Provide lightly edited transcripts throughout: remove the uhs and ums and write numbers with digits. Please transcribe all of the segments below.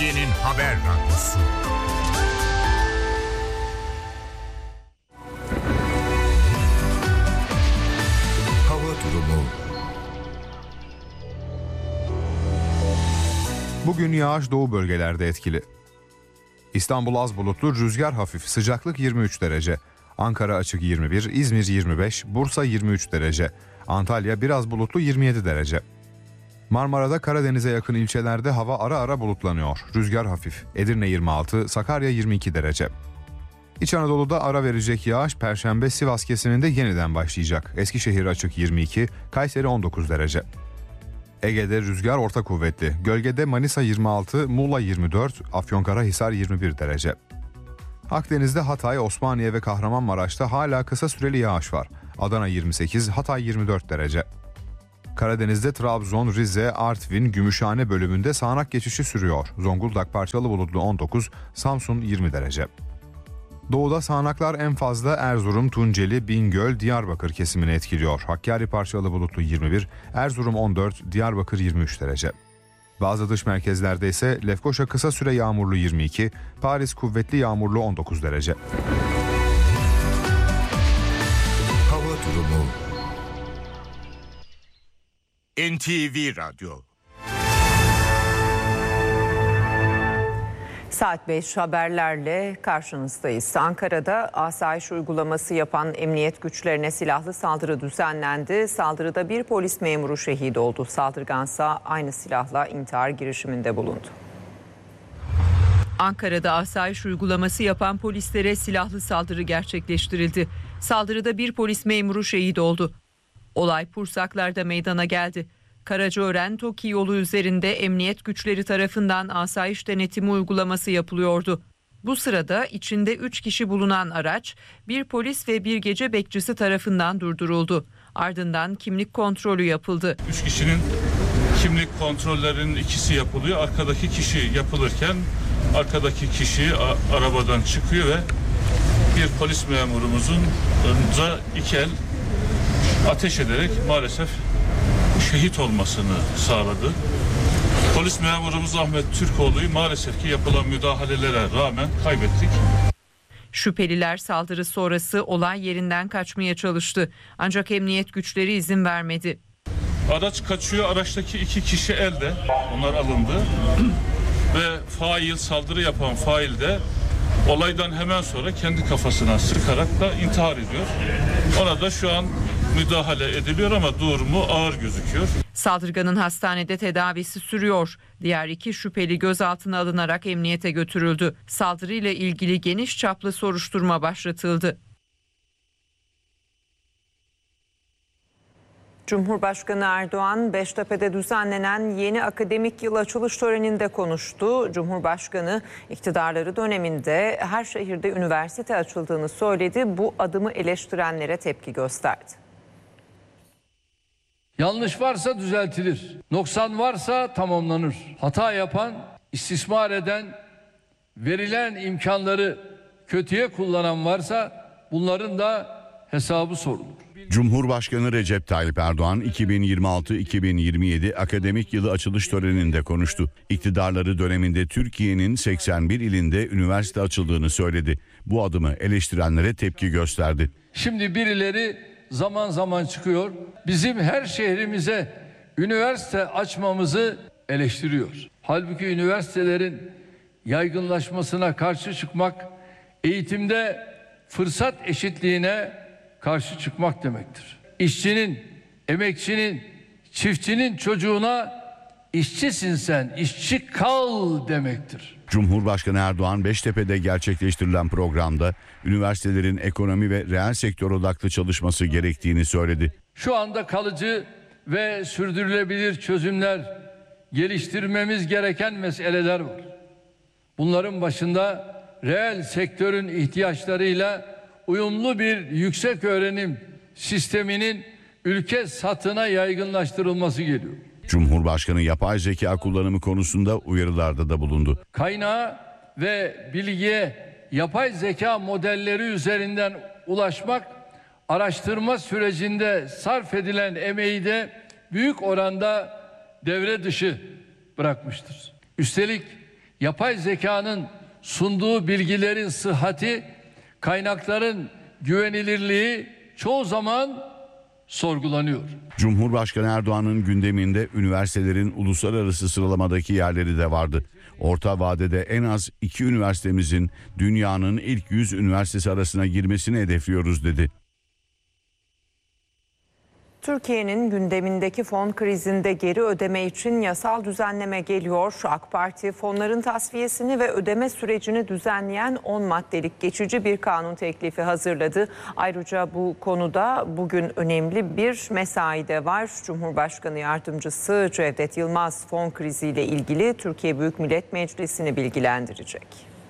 Türkiye'nin haber radyosu. Hava durumu. Bugün yağış doğu bölgelerde etkili. İstanbul az bulutlu, rüzgar hafif, sıcaklık 23 derece. Ankara açık 21, İzmir 25, Bursa 23 derece. Antalya biraz bulutlu 27 derece. Marmara'da Karadeniz'e yakın ilçelerde hava ara ara bulutlanıyor. Rüzgar hafif. Edirne 26, Sakarya 22 derece. İç Anadolu'da ara verecek yağış Perşembe Sivas kesiminde yeniden başlayacak. Eskişehir açık 22, Kayseri 19 derece. Ege'de rüzgar orta kuvvetli. Gölgede Manisa 26, Muğla 24, Afyonkarahisar 21 derece. Akdeniz'de Hatay, Osmaniye ve Kahramanmaraş'ta hala kısa süreli yağış var. Adana 28, Hatay 24 derece. Karadeniz'de Trabzon, Rize, Artvin, Gümüşhane bölümünde sağanak geçişi sürüyor. Zonguldak parçalı bulutlu 19, Samsun 20 derece. Doğuda sağanaklar en fazla Erzurum, Tunceli, Bingöl, Diyarbakır kesimini etkiliyor. Hakkari parçalı bulutlu 21, Erzurum 14, Diyarbakır 23 derece. Bazı dış merkezlerde ise Lefkoşa kısa süre yağmurlu 22, Paris kuvvetli yağmurlu 19 derece. Hava durumu. NTV Radyo. Saat 5 haberlerle karşınızdayız. Ankara'da asayiş uygulaması yapan emniyet güçlerine silahlı saldırı düzenlendi. Saldırıda bir polis memuru şehit oldu. Saldırgansa aynı silahla intihar girişiminde bulundu. Ankara'da asayiş uygulaması yapan polislere silahlı saldırı gerçekleştirildi. Saldırıda bir polis memuru şehit oldu. Olay Pursaklar'da meydana geldi. Karacaören-Toki yolu üzerinde emniyet güçleri tarafından asayiş denetimi uygulaması yapılıyordu. Bu sırada içinde 3 kişi bulunan araç bir polis ve bir gece bekçisi tarafından durduruldu. Ardından kimlik kontrolü yapıldı. 3 kişinin kimlik kontrollerinin ikisi yapılıyor. Arkadaki kişi yapılırken arkadaki kişi arabadan çıkıyor ve bir polis memurumuzun önünde 2 el ateş ederek maalesef şehit olmasını sağladı. Polis memurumuz Ahmet Türkoğlu'yu maalesef ki yapılan müdahalelere rağmen kaybettik. Şüpheliler saldırı sonrası olay yerinden kaçmaya çalıştı. Ancak emniyet güçleri izin vermedi. Araç kaçıyor, araçtaki 2 kişi elde, onlar alındı. Ve saldırı yapan fail de olaydan hemen sonra kendi kafasına sıkarak da intihar ediyor. Ona da şu an müdahale ediliyor ama durumu ağır gözüküyor. Saldırganın hastanede tedavisi sürüyor. Diğer 2 şüpheli gözaltına alınarak emniyete götürüldü. Saldırıyla ilgili geniş çaplı soruşturma başlatıldı. Cumhurbaşkanı Erdoğan, Beştepe'de düzenlenen yeni akademik yıl açılış töreninde konuştu. Cumhurbaşkanı iktidarları döneminde her şehirde üniversite açıldığını söyledi. Bu adımı eleştirenlere tepki gösterdi. Yanlış varsa düzeltilir. Noksan varsa tamamlanır. Hata yapan, istismar eden, verilen imkanları kötüye kullanan varsa bunların da hesabı sorulur. Cumhurbaşkanı Recep Tayyip Erdoğan 2026-2027 akademik yılı açılış töreninde konuştu. İktidarları döneminde Türkiye'nin 81 ilinde üniversite açıldığını söyledi. Bu adımı eleştirenlere tepki gösterdi. Şimdi birileri zaman zaman çıkıyor, bizim her şehrimize üniversite açmamızı eleştiriyor. Halbuki üniversitelerin yaygınlaşmasına karşı çıkmak, eğitimde fırsat eşitliğine karşı çıkmak demektir. İşçinin, emekçinin, çiftçinin çocuğuna işçisin sen, işçi kal demektir. Cumhurbaşkanı Erdoğan Beştepe'de gerçekleştirilen programda üniversitelerin ekonomi ve reel sektör odaklı çalışması gerektiğini söyledi. Şu anda kalıcı ve sürdürülebilir çözümler geliştirmemiz gereken meseleler var. Bunların başında reel sektörün ihtiyaçlarıyla uyumlu bir yüksek öğrenim sisteminin ülke satına yaygınlaştırılması geliyor. Cumhurbaşkanı yapay zeka kullanımı konusunda uyarılarda da bulundu. Kaynağa ve bilgiye yapay zeka modelleri üzerinden ulaşmak, araştırma sürecinde sarf edilen emeği de büyük oranda devre dışı bırakmıştır. Üstelik Yapay zekanın sunduğu bilgilerin sıhhati, kaynakların güvenilirliği çoğu zaman sorgulanıyor. Cumhurbaşkanı Erdoğan'ın gündeminde üniversitelerin uluslararası sıralamadaki yerleri de vardı. Orta vadede en az 2 üniversitemizin dünyanın ilk 100 üniversitesi arasına girmesini hedefliyoruz dedi. Türkiye'nin gündemindeki fon krizinde geri ödeme için yasal düzenleme geliyor. AK Parti fonların tasfiyesini ve ödeme sürecini düzenleyen 10 maddelik geçici bir kanun teklifi hazırladı. Ayrıca bu konuda bugün önemli bir mesai de var. Cumhurbaşkanı Yardımcısı Cevdet Yılmaz fon kriziyle ilgili Türkiye Büyük Millet Meclisi'ni bilgilendirecek.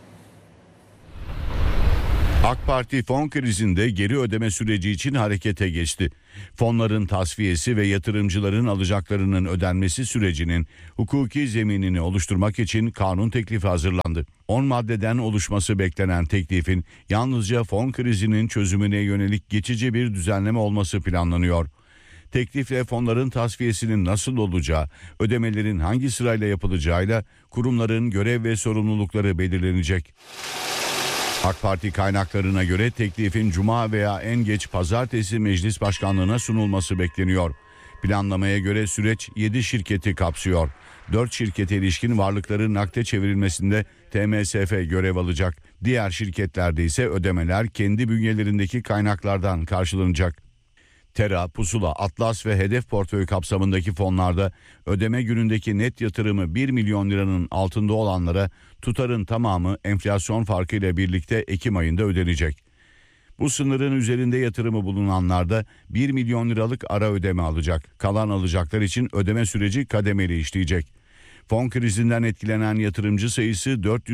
AK Parti fon krizinde geri ödeme süreci için harekete geçti. Fonların tasfiyesi ve yatırımcıların alacaklarının ödenmesi sürecinin hukuki zeminini oluşturmak için kanun teklifi hazırlandı. 10 maddeden oluşması beklenen teklifin yalnızca fon krizinin çözümüne yönelik geçici bir düzenleme olması planlanıyor. Teklifle fonların tasfiyesinin nasıl olacağı, ödemelerin hangi sırayla yapılacağıyla kurumların görev ve sorumlulukları belirlenecek. AK Parti kaynaklarına göre teklifin Cuma veya en geç Pazartesi Meclis Başkanlığı'na sunulması bekleniyor. Planlamaya göre süreç 7 şirketi kapsıyor. 4 şirkete ilişkin varlıkların nakde çevrilmesinde TMSF görev alacak. Diğer şirketlerde ise ödemeler kendi bünyelerindeki kaynaklardan karşılanacak. Tera, Pusula, Atlas ve Hedef portföy kapsamındaki fonlarda ödeme günündeki net yatırımı 1 milyon liranın altında olanlara tutarın tamamı enflasyon farkıyla birlikte Ekim ayında ödenecek. Bu sınırın üzerinde yatırımı bulunanlar da 1 milyon liralık ara ödeme alacak. Kalan alacaklar için ödeme süreci kademeli işleyecek. Fon krizinden etkilenen yatırımcı sayısı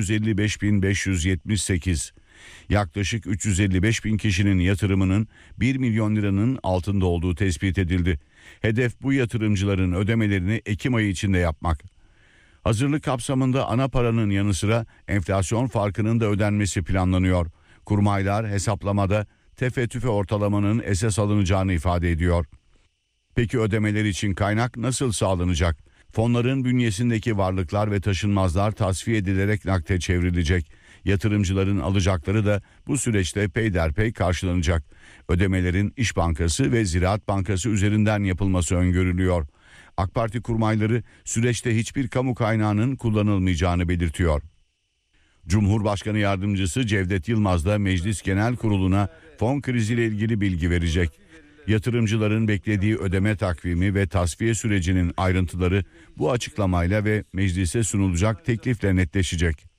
455.578. Yaklaşık 355.000 kişinin yatırımının 1 milyon liranın altında olduğu tespit edildi. Hedef bu yatırımcıların ödemelerini Ekim ayı içinde yapmak. Hazırlık kapsamında ana paranın yanı sıra enflasyon farkının da ödenmesi planlanıyor. Kurmaylar hesaplamada tefe tüfe ortalamanın esas alınacağını ifade ediyor. Peki ödemeler için kaynak nasıl sağlanacak? Fonların bünyesindeki varlıklar ve taşınmazlar tasfiye edilerek nakde çevrilecek. Yatırımcıların alacakları da bu süreçte peyderpey karşılanacak. Ödemelerin İş Bankası ve Ziraat Bankası üzerinden yapılması öngörülüyor. AK Parti kurmayları süreçte hiçbir kamu kaynağının kullanılmayacağını belirtiyor. Cumhurbaşkanı Yardımcısı Cevdet Yılmaz da Meclis Genel Kurulu'na fon kriziyle ilgili bilgi verecek. Yatırımcıların beklediği ödeme takvimi ve tasfiye sürecinin ayrıntıları bu açıklamayla ve meclise sunulacak teklifle netleşecek.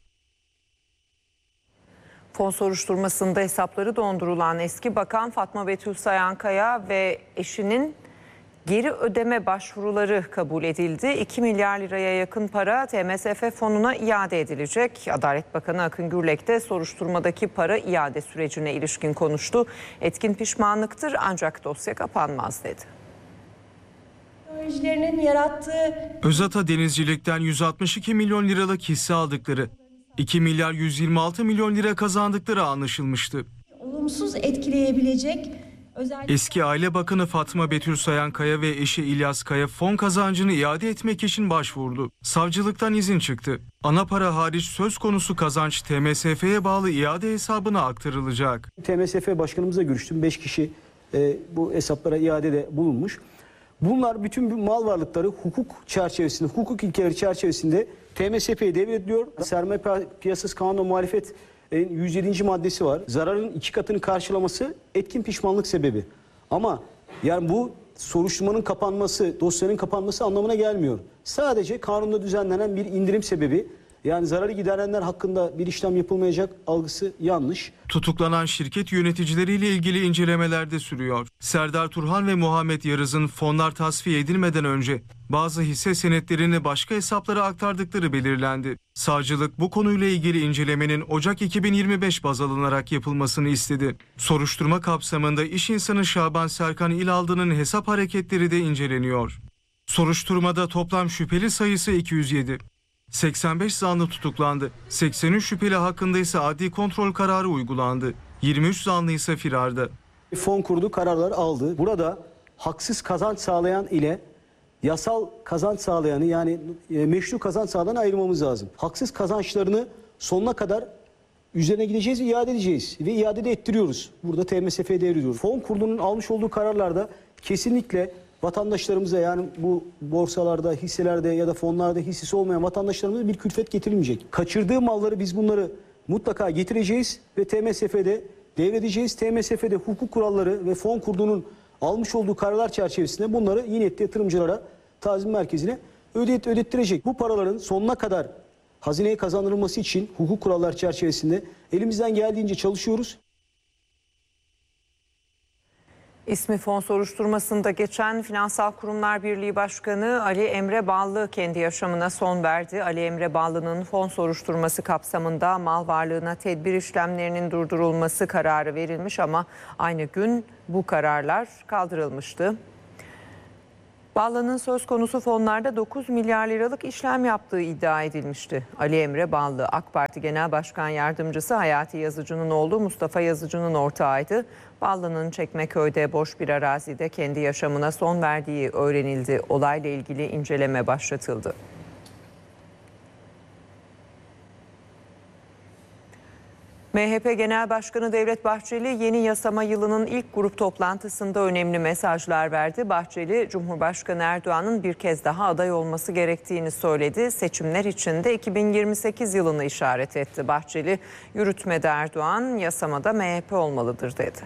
Fon soruşturmasında hesapları dondurulan eski bakan Fatma Betül Sayankaya ve eşinin geri ödeme başvuruları kabul edildi. 2 milyar liraya yakın para TMSF fonuna iade edilecek. Adalet Bakanı Akın Gürlek de soruşturmadaki para iade sürecine ilişkin konuştu. Etkin pişmanlıktır ancak dosya kapanmaz dedi. Teknolojilerinin yarattığı Özata Denizcilik'ten 162 milyon liralık hisse aldıkları, 2 milyar 126 milyon lira kazandıkları anlaşılmıştı. olumsuz etkileyebilecek Eski Aile Bakanı Fatma Betül Sayankaya ve eşi İlyas Kaya fon kazancını iade etmek için başvurdu. Savcılıktan izin çıktı. Ana para hariç söz konusu kazanç TMSF'ye bağlı iade hesabına aktarılacak. TMSF Başkanımızla görüştüm. 5 kişi bu hesaplara iadede bulunmuş. Bunlar bütün bu mal varlıkları hukuk çerçevesinde, hukuk ilkeleri çerçevesinde TMSF'ye devrediliyor. Sermaye Piyasası Kanunu'na muhalefet 107. maddesi var. Zararın 2 katını karşılaması etkin pişmanlık sebebi. Ama yani bu soruşturmanın kapanması, dosyanın kapanması anlamına gelmiyor. Sadece kanunda düzenlenen bir indirim sebebi. Yani zararı giderenler hakkında bir işlem yapılmayacak algısı yanlış. Tutuklanan şirket yöneticileriyle ilgili incelemeler de sürüyor. Serdar Turhan ve Muhammed Yarız'ın fonlar tasfiye edilmeden önce bazı hisse senetlerini başka hesaplara aktardıkları belirlendi. Savcılık bu konuyla ilgili incelemenin Ocak 2025 baz alınarak yapılmasını istedi. Soruşturma kapsamında iş insanı Şaban Serkan İlaldı'nın hesap hareketleri de inceleniyor. Soruşturmada toplam şüpheli sayısı 207. 85 zanlı tutuklandı. 83 şüpheli hakkında ise adli kontrol kararı uygulandı. 23 zanlı ise firarda. Fon kurdu, kararlar aldı. Burada haksız kazanç sağlayan ile yasal kazanç sağlayanı, yani meşru kazanç sağlayanı ayırmamız lazım. Haksız kazançlarını sonuna kadar üzerine gideceğiz, iade edeceğiz ve iade de ettiriyoruz. Burada TMSF'ye devrediyoruz. Fon kurulunun almış olduğu kararlarda kesinlikle vatandaşlarımıza, yani bu borsalarda, hisselerde ya da fonlarda hissesi olmayan vatandaşlarımıza bir külfet getirilmeyecek. Kaçırdığı malları biz bunları mutlaka getireceğiz ve TMSF'de devredeceğiz. TMSF'de hukuk kuralları ve fon kurulunun almış olduğu kararlar çerçevesinde bunları iyi niyetli yatırımcılara, tazmin merkezine ödettirecek. Bu paraların sonuna kadar hazineye kazandırılması için hukuk kuralları çerçevesinde elimizden geldiğince çalışıyoruz. İsmi fon soruşturmasında geçen Finansal Kurumlar Birliği Başkanı Ali Emre Ballı kendi yaşamına son verdi. Ali Emre Ballı'nın fon soruşturması kapsamında mal varlığına tedbir işlemlerinin durdurulması kararı verilmiş ama aynı gün bu kararlar kaldırılmıştı. Ballı'nın söz konusu fonlarda 9 milyar liralık işlem yaptığı iddia edilmişti. Ali Emre Ballı, AK Parti Genel Başkan Yardımcısı Hayati Yazıcı'nın oğlu Mustafa Yazıcı'nın ortağıydı. Ballı'nın Çekmeköy'de boş bir arazide kendi yaşamına son verdiği öğrenildi. Olayla ilgili inceleme başlatıldı. MHP Genel Başkanı Devlet Bahçeli yeni yasama yılının ilk grup toplantısında önemli mesajlar verdi. Bahçeli, Cumhurbaşkanı Erdoğan'ın bir kez daha aday olması gerektiğini söyledi. Seçimler için de 2028 yılını işaret etti. Bahçeli, yürütmede Erdoğan, yasamada MHP olmalıdır dedi.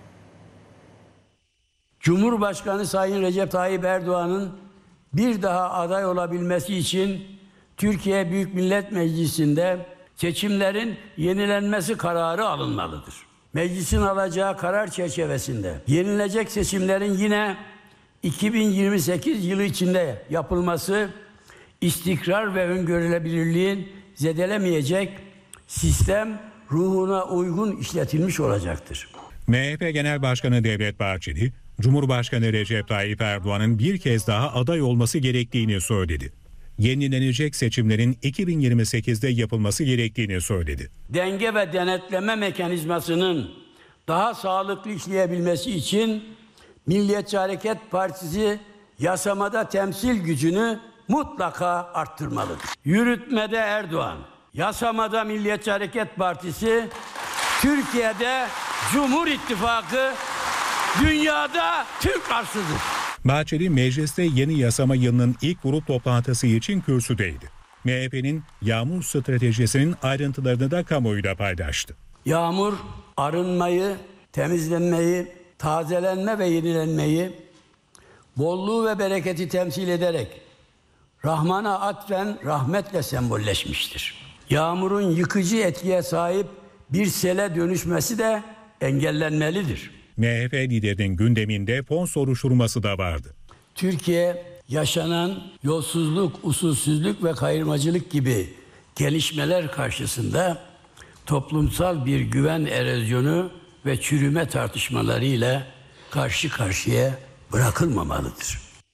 Cumhurbaşkanı Sayın Recep Tayyip Erdoğan'ın bir daha aday olabilmesi için Türkiye Büyük Millet Meclisi'nde seçimlerin yenilenmesi kararı alınmalıdır. Meclisin alacağı karar çerçevesinde yenilecek seçimlerin yine 2028 yılı içinde yapılması istikrar ve öngörülebilirliğin zedelemeyecek, sistem ruhuna uygun işletilmiş olacaktır. MHP Genel Başkanı Devlet Bahçeli, Cumhurbaşkanı Recep Tayyip Erdoğan'ın bir kez daha aday olması gerektiğini söyledi. Yenilenecek seçimlerin 2028'de yapılması gerektiğini söyledi. Denge ve denetleme mekanizmasının daha sağlıklı işleyebilmesi için Milliyetçi Hareket Partisi yasamada temsil gücünü mutlaka arttırmalıdır. Yürütmede Erdoğan, yasamada Milliyetçi Hareket Partisi, Türkiye'de Cumhur İttifakı, dünyada Türk arsıdır. Bahçeli mecliste yeni yasama yılının ilk grup toplantısı için kürsüdeydi. MHP'nin yağmur stratejisinin ayrıntılarını da kamuoyuyla paylaştı. Yağmur arınmayı, temizlenmeyi, tazelenme ve yenilenmeyi, bolluğu ve bereketi temsil ederek Rahman'a atfen rahmetle sembolleşmiştir. Yağmurun yıkıcı etkiye sahip bir sele dönüşmesi de engellenmelidir. MHP liderinin gündeminde fon soruşturması da vardı. Türkiye yaşanan yolsuzluk, usulsüzlük ve kayırmacılık gibi gelişmeler karşısında toplumsal bir güven erozyonu ve çürüme tartışmalarıyla karşı karşıya bırakılmamalıdır.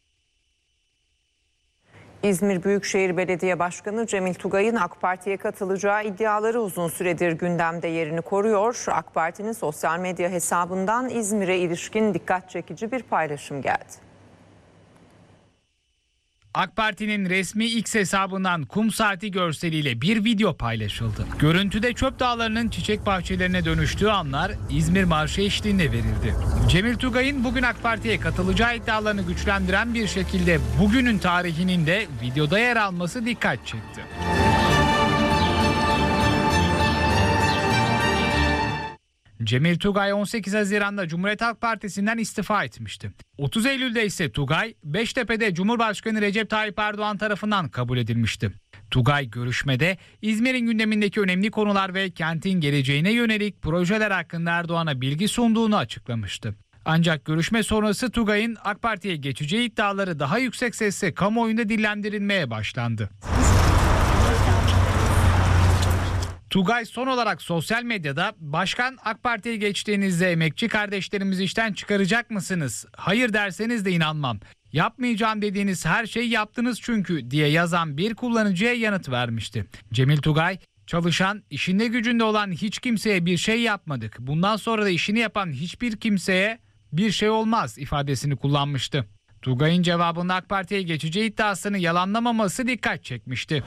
İzmir Büyükşehir Belediye Başkanı Cemil Tugay'ın AK Parti'ye katılacağı iddiaları uzun süredir gündemde yerini koruyor. AK Parti'nin sosyal medya hesabından İzmir'e ilişkin dikkat çekici bir paylaşım geldi. AK Parti'nin resmi X hesabından kum saati görseliyle bir video paylaşıldı. Görüntüde çöp dağlarının çiçek bahçelerine dönüştüğü anlar İzmir Marşı eşliğinde verildi. Cemil Tugay'ın bugün AK Parti'ye katılacağı iddialarını güçlendiren bir şekilde bugünün tarihinin de videoda yer alması dikkat çekti. Cemil Tugay 18 Haziran'da Cumhuriyet Halk Partisi'nden istifa etmişti. 30 Eylül'de ise Tugay, Beştepe'de Cumhurbaşkanı Recep Tayyip Erdoğan tarafından kabul edilmişti. Tugay görüşmede İzmir'in gündemindeki önemli konular ve kentin geleceğine yönelik projeler hakkında Erdoğan'a bilgi sunduğunu açıklamıştı. Ancak görüşme sonrası Tugay'ın AK Parti'ye geçeceği iddiaları daha yüksek sesle kamuoyunda dillendirilmeye başlandı. Tugay son olarak sosyal medyada "Başkan, AK Parti'ye geçtiğinizde emekçi kardeşlerimizi işten çıkaracak mısınız? Hayır derseniz de inanmam. Yapmayacağım dediğiniz her şeyi yaptınız çünkü" diye yazan bir kullanıcıya yanıt vermişti. Cemil Tugay, "Çalışan, işinde gücünde olan hiç kimseye bir şey yapmadık. Bundan sonra da işini yapan hiçbir kimseye bir şey olmaz" ifadesini kullanmıştı. Tugay'ın cevabında AK Parti'ye geçeceği iddiasını yalanlamaması dikkat çekmişti.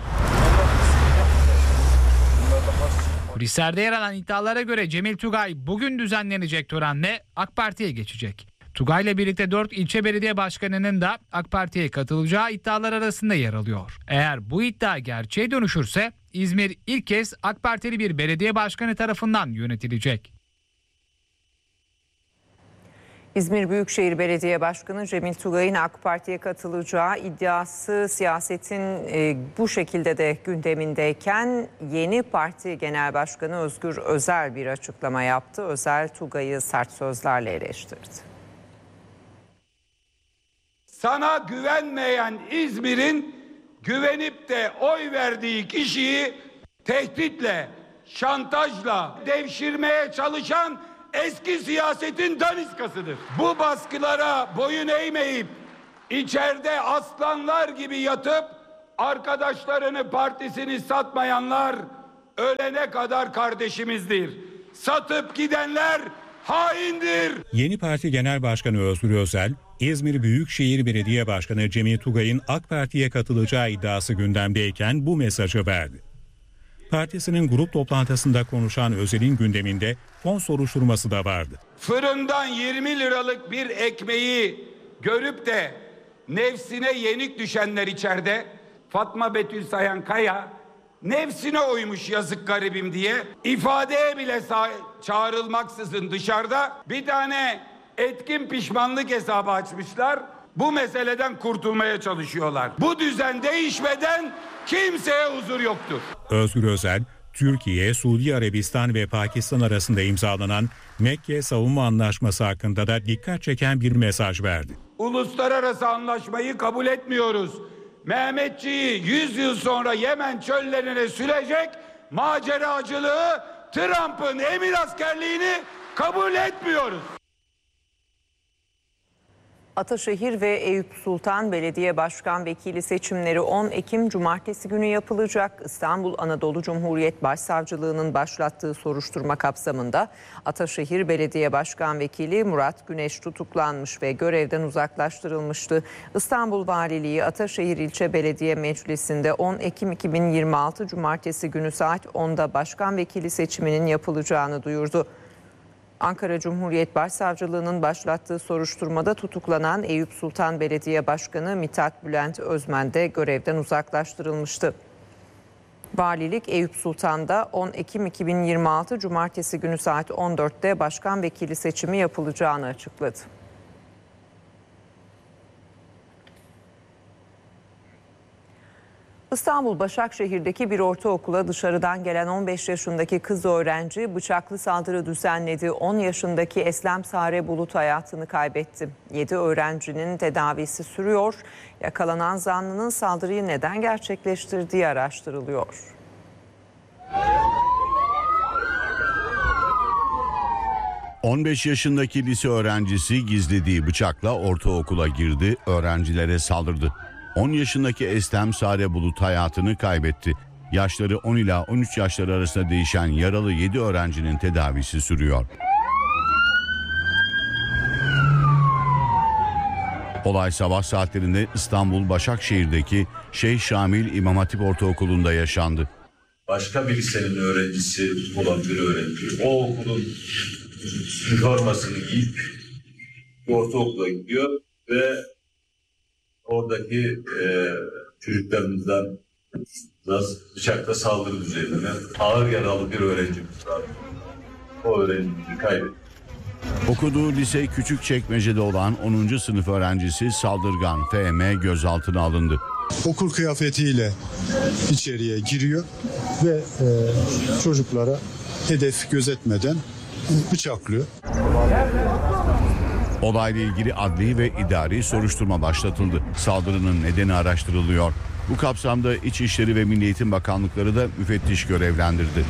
Kulislerde yer alan iddialara göre Cemil Tugay bugün düzenlenecek törenle AK Parti'ye geçecek. Tugay'la birlikte 4 ilçe belediye başkanının da AK Parti'ye katılacağı iddialar arasında yer alıyor. Eğer bu iddia gerçeğe dönüşürse İzmir ilk kez AK Partili bir belediye başkanı tarafından yönetilecek. İzmir Büyükşehir Belediye Başkanı Cemil Tugay'ın AK Parti'ye katılacağı iddiası siyasetin bu şekilde de gündemindeyken yeni parti genel başkanı Özgür Özel bir açıklama yaptı. Özel Tugay'ı sert sözlerle eleştirdi. Sana güvenmeyen İzmir'in güvenip de oy verdiği kişiyi tehditle, şantajla devşirmeye çalışan eski siyasetin daniskasıdır. Bu baskılara boyun eğmeyip içeride aslanlar gibi yatıp arkadaşlarını, partisini satmayanlar ölene kadar kardeşimizdir. Satıp gidenler haindir. Yeni Parti Genel Başkanı Özgür Özel, İzmir Büyükşehir Belediye Başkanı Cemil Tugay'ın AK Parti'ye katılacağı iddiası gündemdeyken bu mesajı verdi. Partisinin grup toplantısında konuşan Özel'in gündeminde fon soruşturması da vardı. Fırından 20 liralık bir ekmeği görüp de nefsine yenik düşenler içeride, Fatma Betül Sayan Kaya nefsine uymuş yazık garibim diye ifadeye bile çağrılmaksızın dışarıda bir tane etkin pişmanlık hesabı açmışlar. Bu meseleden kurtulmaya çalışıyorlar. Bu düzen değişmeden kimseye huzur yoktur. Özgür Özel, Türkiye, Suudi Arabistan ve Pakistan arasında imzalanan Mekke Savunma Anlaşması hakkında da dikkat çeken bir mesaj verdi. Uluslararası anlaşmayı kabul etmiyoruz. Mehmetçiği 100 yıl sonra Yemen çöllerine sürecek maceracılığı, Trump'ın emir askerliğini kabul etmiyoruz. Ataşehir ve Eyüp Sultan Belediye Başkan Vekili seçimleri 10 Ekim Cumartesi günü yapılacak. İstanbul Anadolu Cumhuriyet Başsavcılığı'nın başlattığı soruşturma kapsamında Ataşehir Belediye Başkan Vekili Murat Güneş tutuklanmış ve görevden uzaklaştırılmıştı. İstanbul Valiliği Ataşehir İlçe Belediye Meclisi'nde 10 Ekim 2026 Cumartesi günü saat 10'da başkan vekili seçiminin yapılacağını duyurdu. Ankara Cumhuriyet Başsavcılığı'nın başlattığı soruşturmada tutuklanan Eyüp Sultan Belediye Başkanı Mithat Bülent Özmen de görevden uzaklaştırılmıştı. Valilik Eyüp Sultan'da 10 Ekim 2026 Cumartesi günü saat 14'te başkan vekili seçimi yapılacağını açıkladı. İstanbul Başakşehir'deki bir ortaokula dışarıdan gelen 15 yaşındaki kız öğrenci bıçaklı saldırı düzenledi. 10 yaşındaki Eslem Sare Bulut hayatını kaybetti. 7 öğrencinin tedavisi sürüyor. Yakalanan zanlının saldırıyı neden gerçekleştirdiği araştırılıyor. ...15 yaşındaki lise öğrencisi gizlediği bıçakla ortaokula girdi, öğrencilere saldırdı. 10 yaşındaki Eslem Sare Bulut hayatını kaybetti. Yaşları 10 ila 13 yaşları arasında değişen yaralı 7 öğrencinin tedavisi sürüyor. Olay sabah saatlerinde İstanbul Başakşehir'deki Şeyh Şamil İmam Hatip Ortaokulu'nda yaşandı. Başka bir lisenin öğrencisi olan bir öğrenci o okulun üniformasını giyip ortaokula gidiyor ve oradaki çocuklarımızdan bıçakla saldırı üzerine ağır yaralı bir öğrencimiz var. O öğrencimizi kaybettik. Okuduğu lise Küçükçekmece'de olan 10. sınıf öğrencisi saldırgan FM gözaltına alındı. Okul kıyafetiyle içeriye giriyor ve çocuklara hedef gözetmeden bıçaklıyor. Olayla ilgili adli ve idari soruşturma başlatıldı. Saldırının nedeni araştırılıyor. Bu kapsamda İçişleri ve Milli Eğitim Bakanlıkları da müfettiş görevlendirdi.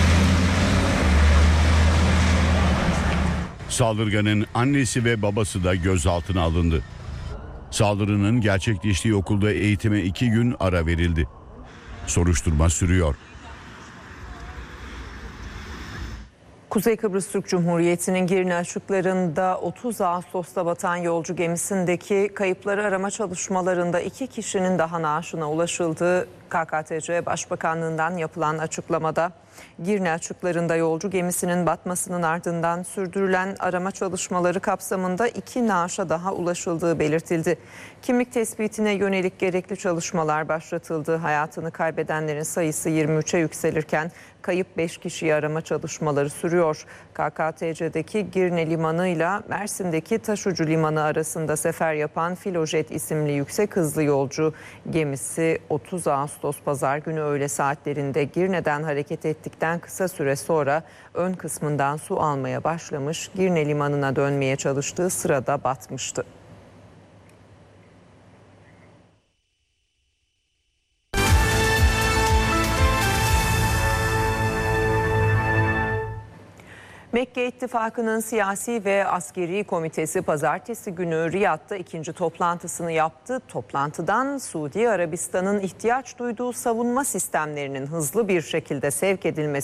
Saldırganın annesi ve babası da gözaltına alındı. Saldırının gerçekleştiği okulda eğitime 2 gün ara verildi. Soruşturma sürüyor. Kuzey Kıbrıs Türk Cumhuriyeti'nin Girne açıklarında 30 Ağustos'ta batan yolcu gemisindeki kayıpları arama çalışmalarında 2 kişinin daha naaşına ulaşıldığı KKTC Başbakanlığı'ndan yapılan açıklamada Girne açıklarında yolcu gemisinin batmasının ardından sürdürülen arama çalışmaları kapsamında 2 naaşa daha ulaşıldığı belirtildi. Kimlik tespitine yönelik gerekli çalışmalar başlatıldı. Hayatını kaybedenlerin sayısı 23'e yükselirken kayıp 5 kişiyi arama çalışmaları sürüyor. KKTC'deki Girne Limanı ile Mersin'deki Taşucu Limanı arasında sefer yapan Filojet isimli yüksek hızlı yolcu gemisi 30 Ağustos Pazar günü öğle saatlerinde Girne'den hareket ettikten kısa süre sonra ön kısmından su almaya başlamış, Girne Limanı'na dönmeye çalıştığı sırada batmıştı. Mekke İttifakı'nın siyasi ve askeri komitesi pazartesi günü Riyad'da 2. toplantısını yaptı. Toplantıdan Suudi Arabistan'ın ihtiyaç duyduğu savunma sistemlerinin hızlı bir şekilde sevk edilmesi